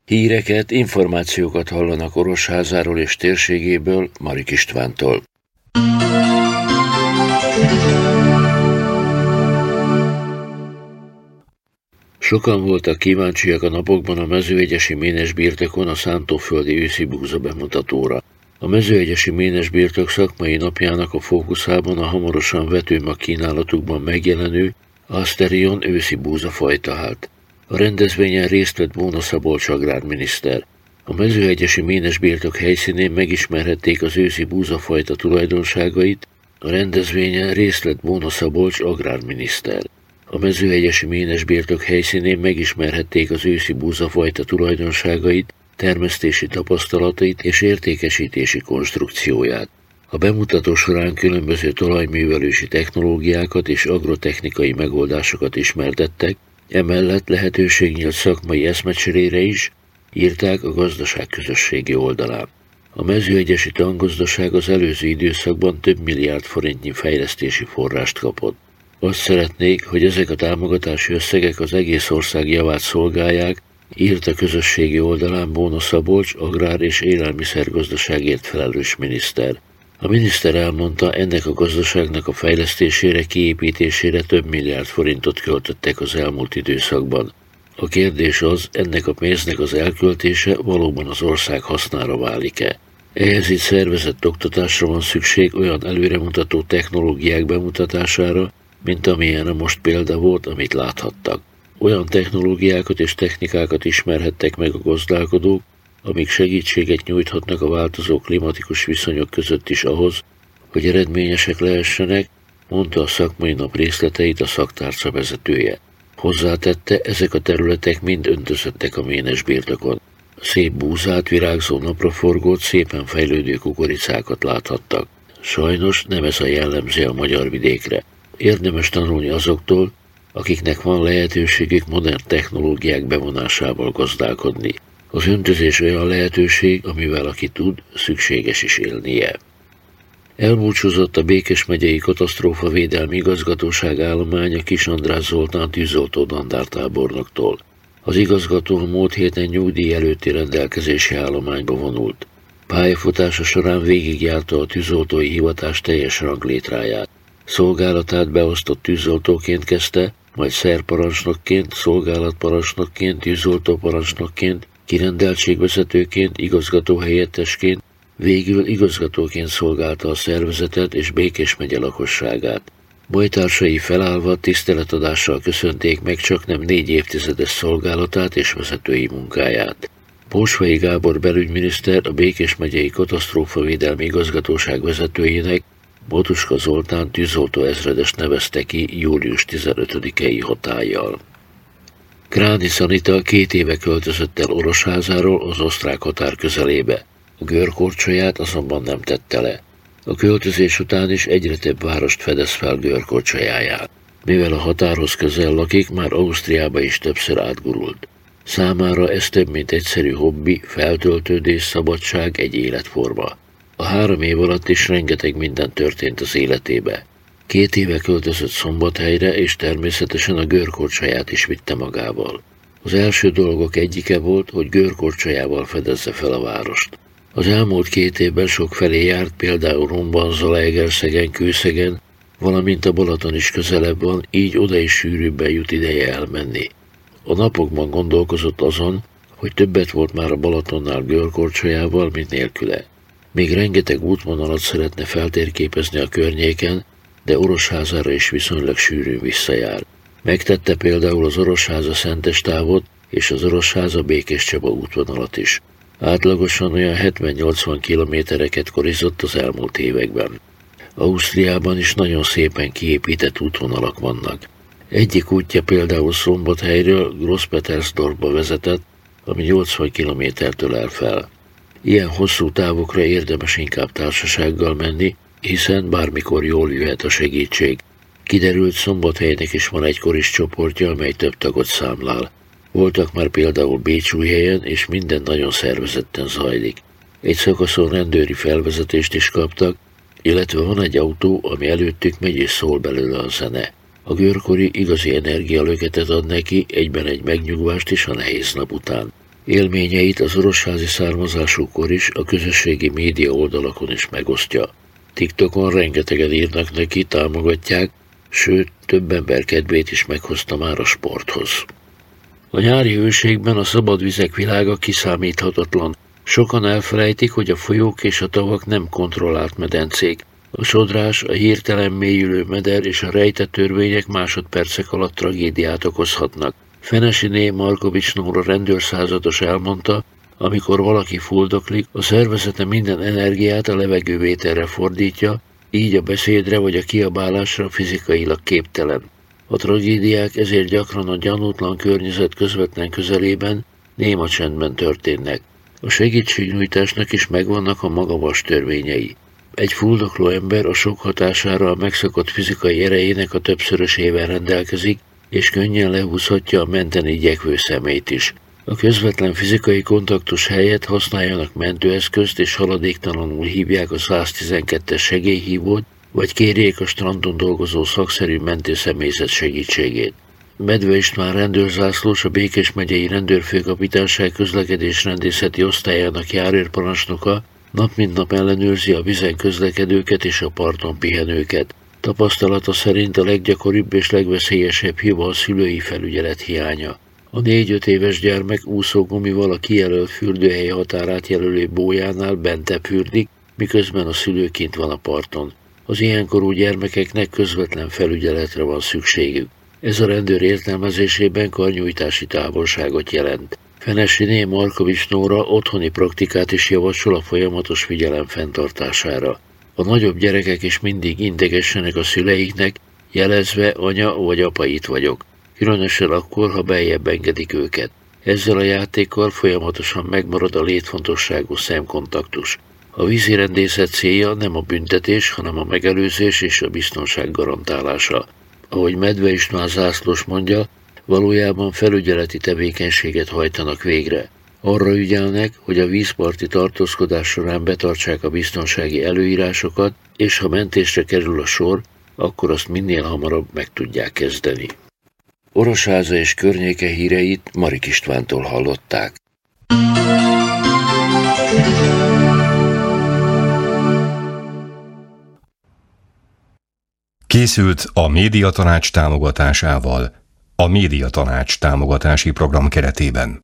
Híreket, információkat hallanak Orosházáról és térségéből Marik Istvántól. Sokan voltak kíváncsiak a napokban a mezőegyesi ménesbirtokon a szántóföldi őszi búza bemutatóra. A mezőegyesi ménesbirtok szakmai napjának a fókuszában a hamarosan vetőmag kínálatukban megjelenő Asterion őszi búzafajta állt. A rendezvényen részt vett Bóna Szabolcs agrárminiszter. A mezőegyesi ménesbirtok helyszínén megismerhették az őszi búzafajta tulajdonságait, a rendezvényen részt vett Bóna Szabolcs agrárminiszter. A mezőegyesi ménesbirtok helyszínén megismerhették az őszi búzafajta tulajdonságait, termesztési tapasztalatait és értékesítési konstrukcióját. A bemutató során különböző talajművelési technológiákat és agrotechnikai megoldásokat ismertettek, emellett lehetőség nyílt szakmai eszmecserére is, írták a gazdaság közösségi oldalán. A mezőegyesi tangazdaság az előző időszakban több milliárd forintnyi fejlesztési forrást kapott. Azt szeretnék, hogy ezek a támogatási összegek az egész ország javát szolgálják, írt a közösségi oldalán Bóna Szabolcs agrár- és élelmiszergazdaságért felelős miniszter. A miniszter elmondta, ennek a gazdaságnak a fejlesztésére, kiépítésére több milliárd forintot költöttek az elmúlt időszakban. A kérdés az, ennek a pénznek az elköltése valóban az ország hasznára válik-e. Ehhez itt szervezett oktatásra van szükség, olyan előremutató technológiák bemutatására, mint amilyen most példa volt, amit láthattak. Olyan technológiákat és technikákat ismerhettek meg a gazdálkodók, amik segítséget nyújthatnak a változó klimatikus viszonyok között is ahhoz, hogy eredményesek lehessenek, mondta a szakmai nap részleteit a szaktárca vezetője. Hozzátette, ezek a területek mind öntözöttek a ménesbirtokon. Szép búzát, virágzó napraforgót, szépen fejlődő kukoricákat láthattak. Sajnos nem ez a jellemző a magyar vidékre. Érdemes tanulni azoktól, akiknek van lehetőségük modern technológiák bevonásával gazdálkodni. Az öntözés olyan lehetőség, amivel aki tud, szükséges is élnie. Elbúcsúzott a Békés megyei katasztrófavédelmi igazgatóság állománya Kis András Zoltán tűzoltó dandártábornoktól. Az igazgató a múlt héten nyugdíj előtti rendelkezési állományba vonult. Pályafutása során végigjárta a tűzoltói hivatás teljes ranglétráját. Szolgálatát beosztott tűzoltóként kezdte, majd szerparancsnokként, szolgálatparancsnokként, tűzoltóparancsnokként, kirendeltségvezetőként, igazgatóhelyettesként, végül igazgatóként szolgálta a szervezetet és Békés megye lakosságát. Bajtársai felállva tiszteletadással köszönték meg csaknem 4 évtizedes szolgálatát és vezetői munkáját. Bósvai Gábor belügyminiszter a Békés megyei katasztrófavédelmi igazgatóság vezetőjének Botuska Zoltán tűzoltó ezredes nevezte ki július 15-i hatállyal. Kráni Szanita 2 éve költözött el Orosházáról az osztrák határ közelébe. A Görkorcsolyát azonban nem tette le. A költözés után is egyre több várost fedez fel Görkorcsolyáján. Mivel a határhoz közel lakik, már Ausztriába is többször átgurult. Számára ez több mint egyszerű hobbi, feltöltődés, szabadság, egy életforma. A 3 év alatt is rengeteg minden történt az életébe. 2 éve költözött Szombathelyre, és természetesen a Görkorcsolyát is vitte magával. Az első dolgok egyike volt, hogy Görkorcsolyával fedezze fel a várost. Az elmúlt 2 évben sokfelé járt, például Romban, Zalaegerszegen, Kőszegen, valamint a Balaton is közelebb van, így oda is sűrűbben jut ideje elmenni. A napokban gondolkozott azon, hogy többet volt már a Balatonnál Görkorcsolyával, mint nélküle. Még rengeteg útvonalat szeretne feltérképezni a környéken, de Orosházára is viszonylag sűrűn visszajár. Megtette például az Orosháza-Szentes távot és az Orosháza-Békéscsaba útvonalat is. Átlagosan olyan 70-80 kilométereket korizott az elmúlt években. Ausztriában is nagyon szépen kiépített útvonalak vannak. Egyik útja például Szombathelyről Grosspetersdorfba vezetett, ami 80 kilométertől el fel. Ilyen hosszú távokra érdemes inkább társasággal menni, hiszen bármikor jól jöhet a segítség. Kiderült, Szombathelynek is van egy koris csoportja, amely több tagot számlál. Voltak már például Bécsújhelyen, és minden nagyon szervezetten zajlik. Egy szakaszon rendőri felvezetést is kaptak, illetve van egy autó, ami előttük megy és szól belőle a zene. A görkori igazi energialöketet ad neki, egyben egy megnyugvást is a nehéz nap után. Élményeit az orosházi származásúkor is a közösségi média oldalakon is megosztja. TikTokon rengetegen írnak neki, támogatják, sőt, több ember kedvét is meghozta már a sporthoz. A nyári hőségben a szabad vizek világa kiszámíthatatlan. Sokan elfelejtik, hogy a folyók és a tavak nem kontrollált medencék. A sodrás, a hirtelen mélyülő meder és a rejtett törvények másodpercek alatt tragédiát okozhatnak. Fenesiné Markovics Nóra rendőrszázados elmondta, amikor valaki fuldoklik, a szervezete minden energiát a levegővételre fordítja, így a beszédre vagy a kiabálásra fizikailag képtelen. A tragédiák ezért gyakran a gyanútlan környezet közvetlen közelében, néma csendben történnek. A segítségnyújtásnak is megvannak a maga vas törvényei. Egy fuldokló ember a sok hatására a megszokott fizikai erejének a többszörösével rendelkezik, és könnyen lehúzhatja a menteni igyekvő szemét is. A közvetlen fizikai kontaktus helyett használjanak mentőeszközt és haladéktalanul hívják a 112-es segélyhívót, vagy kérjék a strandon dolgozó szakszerű mentőszemélyzet segítségét. Medve István rendőrzászlós, a Békés megyei rendőrfőkapitányság közlekedésrendészeti osztályának járőrparancsnoka nap mint nap ellenőrzi a vizen közlekedőket és a parton pihenőket. Tapasztalata szerint a leggyakoribb és legveszélyesebb hiba a szülői felügyelet hiánya. A 4-5 éves gyermek úszógumival a kijelölt fürdőhely határát jelölő bójánál bentebb fürdik, miközben a szülő kint van a parton. Az ilyenkorú gyermekeknek közvetlen felügyeletre van szükségük. Ez a rendőr értelmezésében karnyújtási távolságot jelent. Fenesiné Markovics Nóra otthoni praktikát is javasol a folyamatos figyelem fenntartására. A nagyobb gyerekek is mindig integessenek a szüleiknek, jelezve anya vagy apa itt vagyok. Különösen akkor, ha beljebb engedik őket. Ezzel a játékkal folyamatosan megmarad a létfontosságú szemkontaktus. A vízirendészet célja nem a büntetés, hanem a megelőzés és a biztonság garantálása. Ahogy Medve István zászlós mondja, valójában felügyeleti tevékenységet hajtanak végre. Arra ügyelnek, hogy a vízparti tartózkodás során betartsák a biztonsági előírásokat, és ha mentésre kerül a sor, akkor azt minél hamarabb meg tudják kezdeni. Orosháza és környéke híreit Marik Istvántól hallották. Készült a Médiatanács támogatásával, a Médiatanács támogatási program keretében.